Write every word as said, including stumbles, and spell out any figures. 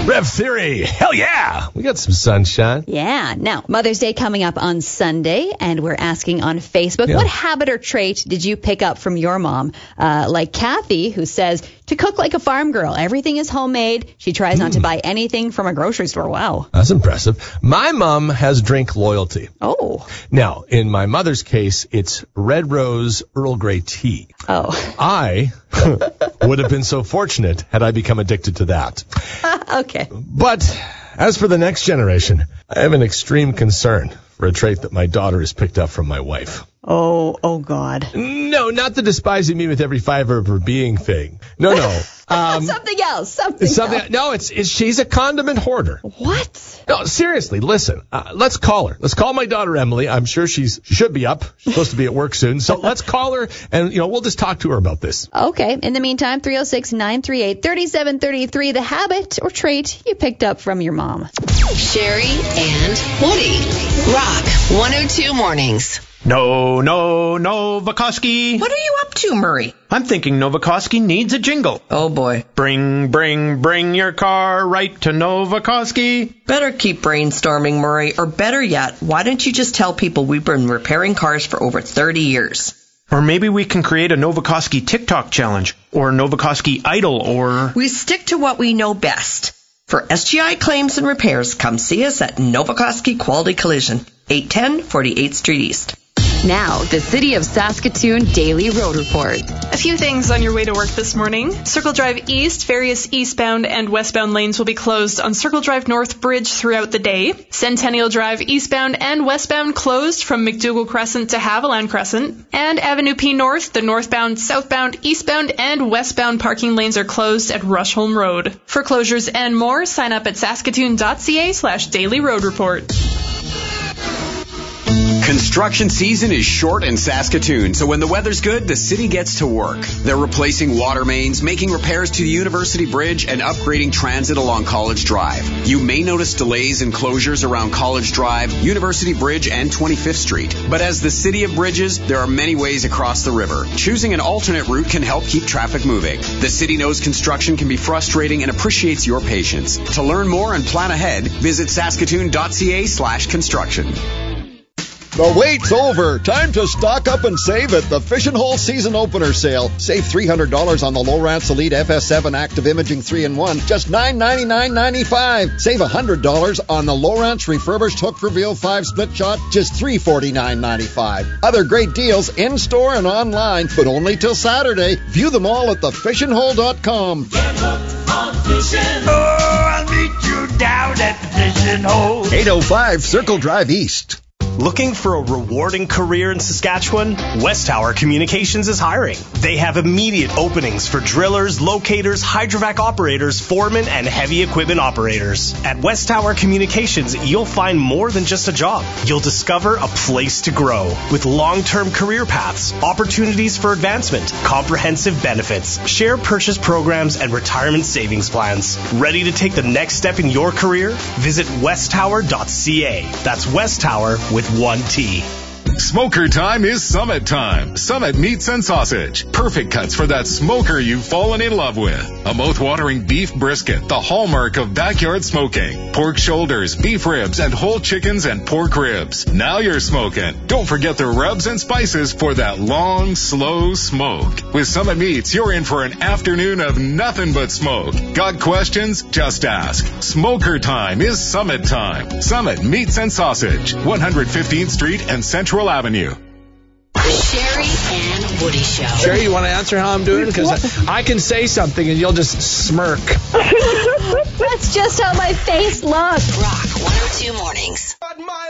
Rev Theory, hell yeah! We got some sunshine. Yeah. Now, Mother's Day coming up on Sunday, and we're asking on Facebook, Yeah. what habit or trait did you pick up from your mom? Uh, like Kathy, who says, to cook like a farm girl. Everything is homemade. She tries not to buy anything from a grocery store. Wow. That's impressive. My mom has drink loyalty. Oh. Now, in my mother's case, it's Red Rose Earl Grey tea. Oh. I would have been so fortunate had I become addicted to that. Okay. But as for the next generation, I have an extreme concern for a trait that my daughter has picked up from my wife. Oh, oh, God. No, not the despising me with every fiber of her being thing. No, no. Um, something else. Something, something. else. No, it's, it's she's a condiment hoarder. What? No, seriously, listen. Uh, let's call her. Let's call my daughter Emily. I'm sure she's she should be up. She's supposed to be at work soon. So let's call her, and you know we'll just talk to her about this. Okay. In the meantime, three oh six, nine three eight, three seven three three, the habit or trait you picked up from your mom. Sherry and Woody. Rock one oh two Mornings. No, no, Novokoski. What are you up to, Murray? I'm thinking Novokoski needs a jingle. Oh, boy. Bring, bring, bring your car right to Novokoski. Better keep brainstorming, Murray. Or better yet, why don't you just tell people we've been repairing cars for over thirty years? Or maybe we can create a Novokoski TikTok challenge, or a Novokoski Idol, or... We stick to what we know best. For S G I claims and repairs, come see us at Novokoski Quality Collision, eight ten forty-eighth Street East. Now, the City of Saskatoon Daily Road Report. A few things on your way to work this morning. Circle Drive East, various eastbound and westbound lanes will be closed on Circle Drive North Bridge throughout the day. Centennial Drive eastbound and westbound closed from McDougall Crescent to Haviland Crescent. And Avenue P North, the northbound, southbound, eastbound, and westbound parking lanes are closed at Rushholm Road. For closures and more, sign up at saskatoon.ca slash daily road report. Construction season is short in Saskatoon, so when the weather's good, the city gets to work. They're replacing water mains, making repairs to the University Bridge, and upgrading transit along College Drive. You may notice delays and closures around College Drive, University Bridge, and twenty-fifth Street. But as the city of bridges, there are many ways across the river. Choosing an alternate route can help keep traffic moving. The city knows construction can be frustrating and appreciates your patience. To learn more and plan ahead, visit saskatoon.ca slash construction. The wait's over. Time to stock up and save at the Fish and Hole Season Opener Sale. Save three hundred dollars on the Lowrance Elite F S seven Active Imaging three in one, just nine ninety-nine ninety-five. Save one hundred dollars on the Lowrance Refurbished Hook Reveal five Split Shot, just three forty-nine ninety-five. Other great deals in-store and online, but only till Saturday. View them all at the fish and hole dot com. Get hooked on fishing. Oh, I'll meet you down at the Fish and Hole. eight oh five Circle Drive East. Looking for a rewarding career in Saskatchewan? West Tower Communications is hiring. They have immediate openings for drillers, locators, hydrovac operators, foremen, and heavy equipment operators. At West Tower Communications, you'll find more than just a job. You'll discover a place to grow with long-term career paths, opportunities for advancement, comprehensive benefits, share purchase programs, and retirement savings plans. Ready to take the next step in your career? Visit west tower dot c a. That's West Tower with one T. Smoker time is Summit time. Summit Meats and Sausage. Perfect cuts for that smoker you've fallen in love with. A mouth-watering beef brisket, the hallmark of backyard smoking. Pork shoulders, beef ribs, and whole chickens and pork ribs. Now you're smoking. Don't forget the rubs and spices for that long, slow smoke. With Summit Meats, you're in for an afternoon of nothing but smoke. Got questions? Just ask. Smoker time is Summit time. Summit Meats and Sausage. one hundred fifteenth Street and Central Avenue. Sherry and Woody Show. Sherry, you want to answer how I'm doing? Because I, I can say something and you'll just smirk. That's just how my face looks. Rock one oh two Mornings.